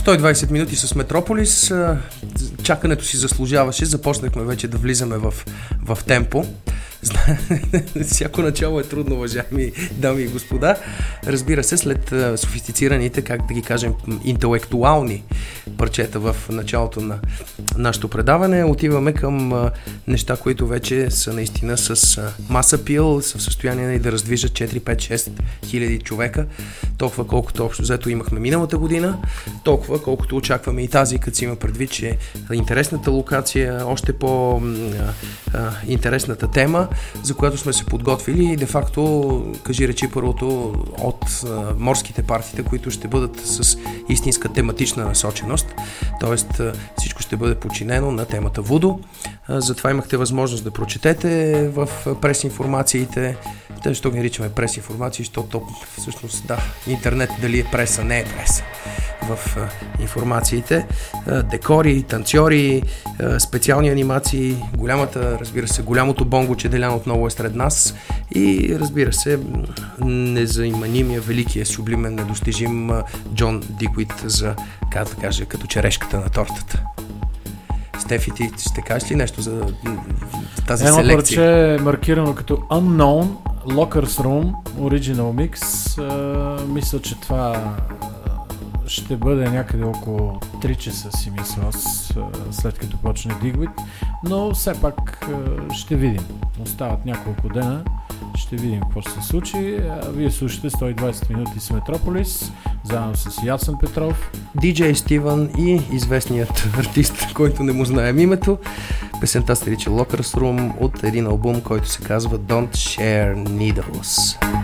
120 минути с Метрополис. Чакането си заслужаваше. Започнахме вече да влизаме в темпо. Всяко начало е трудно, уважаеми дами и господа. Разбира се, след софистицираните, как да ги кажем, интелектуални парчета в началото на нашето предаване, отиваме към неща, които вече са наистина с маса пил, са в състояние да раздвижат 4, 5, 6 хиляди човека. Толкова колкото общо взето имахме миналата година, толкова колкото очакваме и тази, като си има предвид, че интересната локация, още по-интересната тема, за която сме се подготвили и де-факто, кажи речи първото от морските партита, които ще бъдат с истинска тематична насоченост, т.е. всичко ще бъде подчинено на темата Вудо. Затова имахте възможност да прочетете в прес-информациите. Те ще го наричаме прес-информации, защото всъщност интернет дали е преса, не е преса. В информациите, декори, танцори, специални анимации, голямото бонго, че Делян отново е сред нас и разбира се, незаиманимия, великия, сублимен, недостижим Джон Дикуит за, как да кажа, като черешката на тортата. Стефи, ти ще кажеш ли нещо за тази селекция? Едно парче е маркирано като Unknown, Lockers Room, Original Mix. Мисля, че това ще бъде някъде около 3 часа, си мисля, след като почне Digwit, но все пак ще видим. Остават няколко дена, ще видим какво ще се случи. Вие слушате 120 минути с Метрополис, заедно с Ясен Петров, DJ Стивън и известният артист, който не му знаем името. Песента се нарича Lockers Room от един албум, който се казва Don't Share Needles.